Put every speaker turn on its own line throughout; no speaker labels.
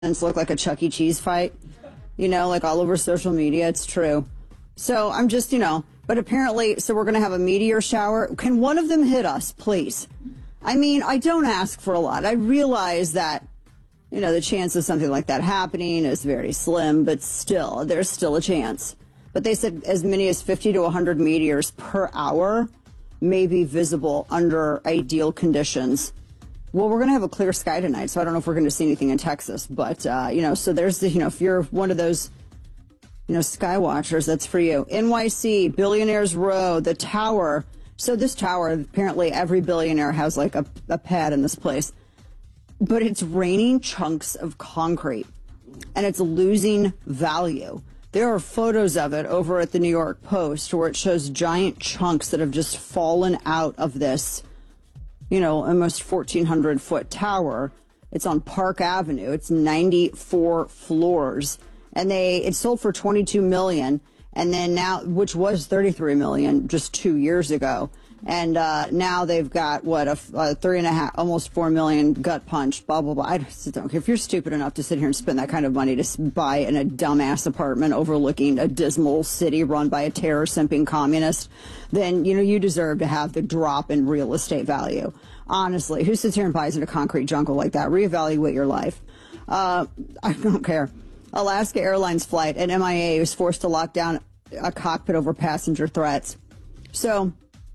look like a Chuck E. Cheese fight, like all over social media. It's true. So I'm just, but apparently, so we're going to have a meteor shower. Can one of them hit us, please? I mean, I don't ask for a lot. I realize that, the chance of something like that happening is very slim, but still, there's still a chance. But they said as many as 50 to 100 meteors per hour may be visible under ideal conditions. Well, we're going to have a clear sky tonight, so I don't know if we're going to see anything in Texas. But, so there's the, if you're one of those, sky watchers, that's for you. NYC, Billionaires Row, the tower. So this tower, apparently every billionaire has like a pad in this place. But it's raining chunks of concrete, and it's losing value. There are photos of it over at the New York Post where it shows giant chunks that have just fallen out of this, almost 1,400-foot tower. It's on Park Avenue. It's 94 floors. And it sold for $22 million, and then now, which was $33 million just 2 years ago. And now they've got, a 3.5, almost $4 million gut punch, blah, blah, blah. I just don't care. If you're stupid enough to sit here and spend that kind of money to buy in a dumbass apartment overlooking a dismal city run by a terror-simping communist, then, you deserve to have the drop in real estate value. Honestly, who sits here and buys in a concrete jungle like that? Reevaluate your life. I don't care. Alaska Airlines flight at MIA was forced to lock down a cockpit over passenger threats. So,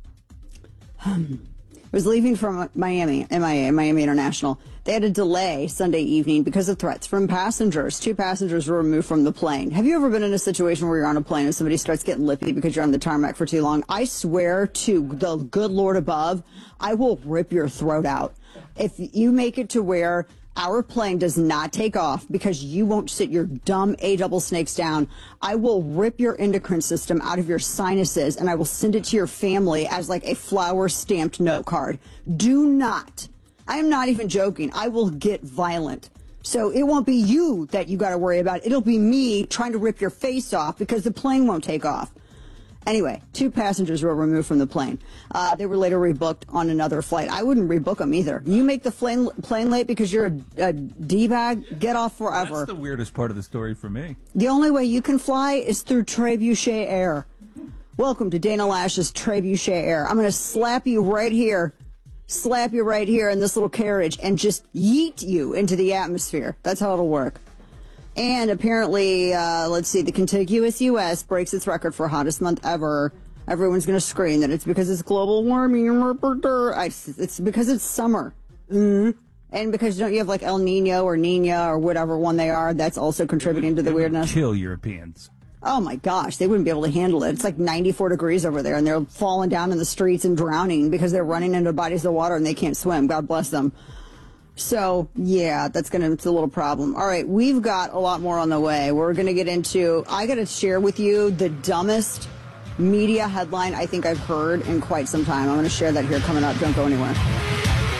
it was leaving from Miami International. They had a delay Sunday evening because of threats from passengers. 2 passengers were removed from the plane. Have you ever been in a situation where you're on a plane and somebody starts getting lippy because you're on the tarmac for too long? I swear to the good Lord above, I will rip your throat out. If you make it to where our plane does not take off because you won't sit your dumb double snakes down, I will rip your endocrine system out of your sinuses and I will send it to your family as like a flower stamped note card. Do not. I am not even joking. I will get violent. So it won't be you that you got to worry about. It'll be me trying to rip your face off because the plane won't take off. Anyway, 2 passengers were removed from the plane. They were later rebooked on another flight. I wouldn't rebook them either. You make the plane late because you're a D-bag, get off forever.
That's the weirdest part of the story for me.
The only way you can fly is through Trebuchet Air. Welcome to Dana Lash's Trebuchet Air. I'm going to slap you right here in this little carriage and just yeet you into the atmosphere. That's how it'll work. And apparently, the contiguous U.S. breaks its record for hottest month ever. Everyone's going to scream that it's because it's global warming. It's because it's summer. And because don't you have like El Nino or Nina or whatever one they are, that's also contributing to the weirdness.
Kill Europeans.
Oh my gosh, they wouldn't be able to handle it. It's like 94 degrees over there and they're falling down in the streets and drowning because they're running into bodies of water and they can't swim. God bless them. So, yeah, it's a little problem. All right, we've got a lot more on the way. We're going to get into, I got to share with you the dumbest media headline I think I've heard in quite some time. I'm going to share that here coming up. Don't go anywhere.